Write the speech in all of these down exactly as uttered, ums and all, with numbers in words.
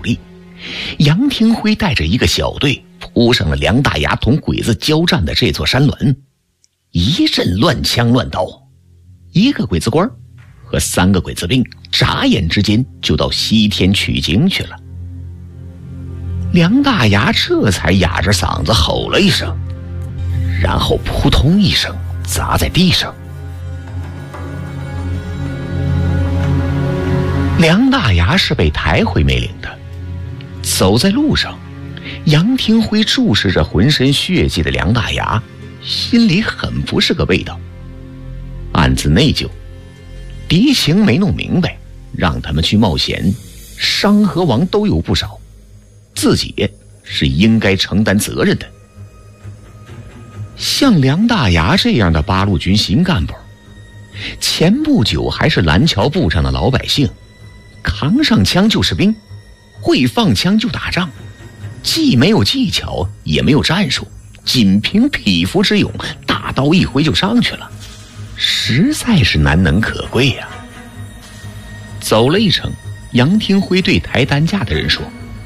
力，杨廷辉带着一个小队扑上了梁大牙同鬼子交战的这座山峦，一阵乱枪乱刀，一个鬼子官和三个鬼子兵眨眼之间就到西天取经去了。梁大牙这才哑着嗓子吼了一声，然后扑通一声砸在地上。梁大牙是被抬回梅岭的。走在路上，杨廷辉注视着浑身血迹的梁大牙，心里很不是个味道，暗自内疚，敌情没弄明白，让他们去冒险，伤和亡都有不少，自己是应该承担责任的。像梁大牙这样的八路军新干部，前不久还是蓝桥部上的老百姓，扛上枪就是兵，会放枪就打仗，既没有技巧也没有战术，仅凭匹夫之勇，大刀一挥就上去了，实在是难能可贵呀、啊。走了一程，杨廷辉对抬担架的人说：“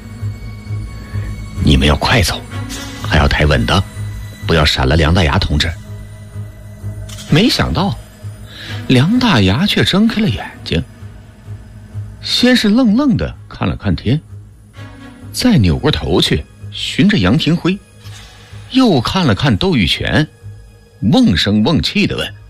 你们要快走，还要抬稳当，不要闪了梁大牙同志。”没想到梁大牙却睁开了眼睛，先是愣愣地看了看天，再扭过头去循着杨廷辉，又看了看窦玉泉，瓮声瓮气地问：“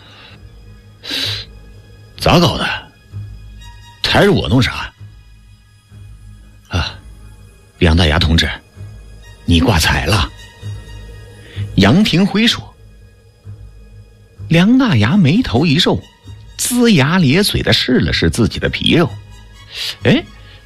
咋搞的？抬着我弄啥？”“啊，梁大牙同志，你挂彩了。”杨廷辉说。梁大牙眉头一皱，龇牙咧嘴地试了试自己的皮肉。“哎，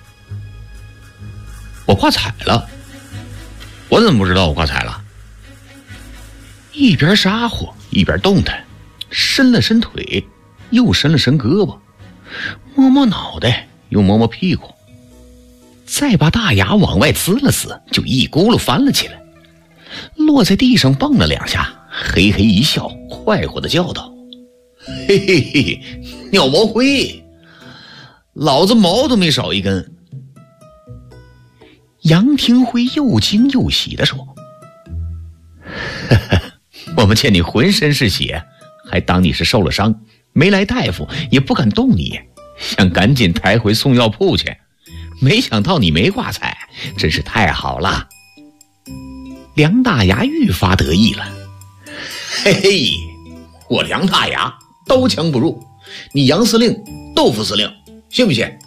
我挂彩了？我怎么不知道我挂彩了？”一边沙呼一边动弹，伸了伸腿，又伸了伸胳膊，摸摸脑袋，又摸摸屁股，再把大牙往外呲了呲，就一咕噜翻了起来，落在地上蹦了两下，嘿嘿一笑，快活地叫道：“嘿嘿嘿，鸟毛灰，老子毛都没少一根。”杨廷辉又惊又喜地说：“呵呵，我们见你浑身是血，还当你是受了伤，没来大夫也不敢动你，想赶紧抬回送药铺去，没想到你没挂彩，真是太好了。”梁大牙愈发得意了：“嘿嘿，我梁大牙刀枪不入，你杨司令、豆腐司令，信不信？